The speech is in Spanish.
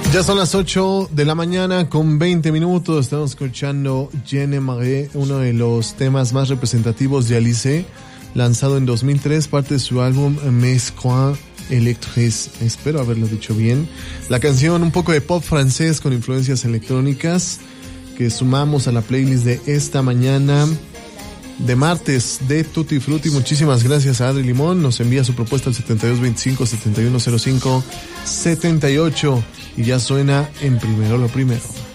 Ya son las 8 de la mañana con 20 minutos. Estamos escuchando Je ne m'arrête, uno de los temas más representativos de Alizée, lanzado en 2003, parte de su álbum Mes Croix Electrices. Espero haberlo dicho bien. La canción, un poco de pop francés con influencias electrónicas, que sumamos a la playlist de esta mañana de martes de Tutti Frutti. Muchísimas gracias a Adri Limón. Nos envía su propuesta al 7225-7105-78 y ya suena en Primero lo Primero.